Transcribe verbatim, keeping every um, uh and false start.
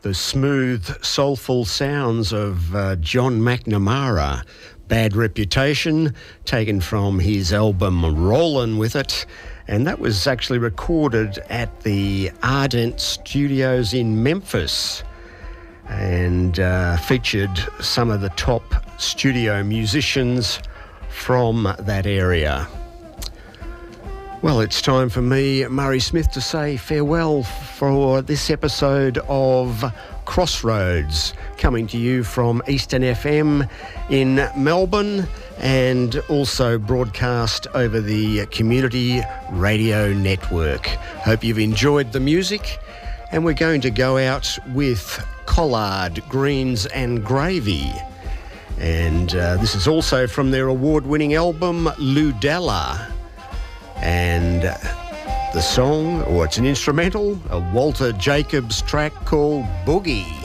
the smooth, soulful sounds of uh, John McNamara. Bad Reputation, taken from his album Rollin' With It, and that was actually recorded at the Ardent Studios in Memphis, and uh, featured some of the top studio musicians from that area. Well, it's time for me, Murray Smith, to say farewell for this episode of Crossroads, coming to you from Eastern F M in Melbourne and also broadcast over the Community Radio Network. Hope you've enjoyed the music, and we're going to go out with Collard Greens and Gravy. And uh, this is also from their award-winning album Ludella. And the song, or it's an instrumental, a Walter Jacobs track called Boogie.